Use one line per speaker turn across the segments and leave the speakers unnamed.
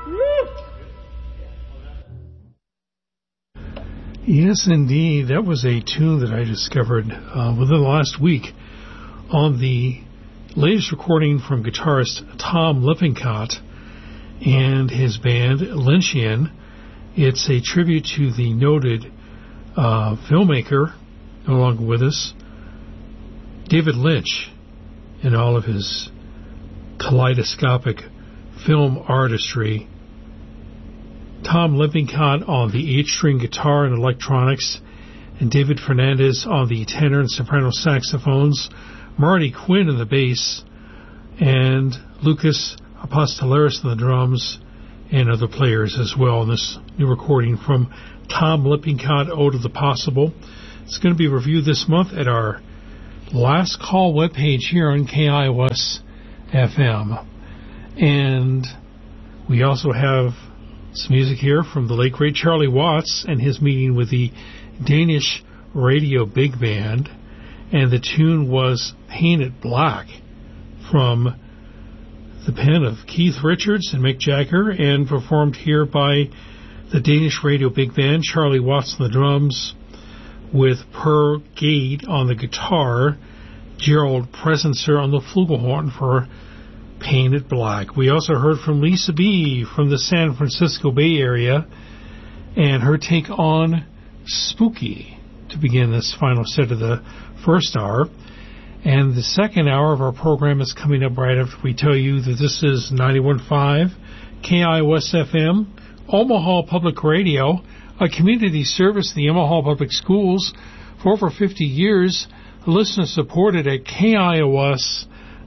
Yes, indeed. That was a tune that I discovered within the last week on the latest recording from guitarist Tom Lippincott and his band Lynchian. It's a tribute to the noted filmmaker, no longer with us, David Lynch, and all of his kaleidoscopic film artistry. Tom Lippincott on the 8-string guitar and electronics, and David Fernandez on the tenor and soprano saxophones, Marty Quinn on the bass, and Lucas Apostolaris on the drums, and other players as well in this new recording from Tom Lippincott, Ode of the Possible. It's going to be reviewed this month at our Last Call webpage here on KIOS FM. And we also have some music here from the late great Charlie Watts and his meeting with the Danish Radio Big Band, and the tune was Painted Black from the pen of Keith Richards and Mick Jagger, and performed here by the Danish Radio Big Band, Charlie Watts on the drums, with Per Gade on the guitar, Gerald Presencer on the flugelhorn for Painted Black. We also heard from Lisa B. from the San Francisco Bay Area and her take on Spooky to begin this final set of the first hour. And the second hour of our program is coming up right after we tell you that this is 91.5 KIOS FM, Omaha Public Radio, a community service of the Omaha Public Schools for over 50 years, listener-supported at KIOS.org.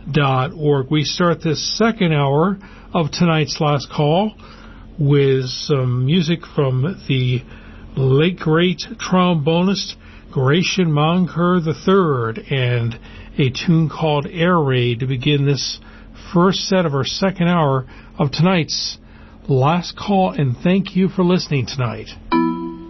We start this second hour of tonight's Last Call with some music from the late great trombonist Gratian Moncur III and a tune called Air Raid to begin this first set of our second hour of tonight's Last Call, and thank you for listening tonight.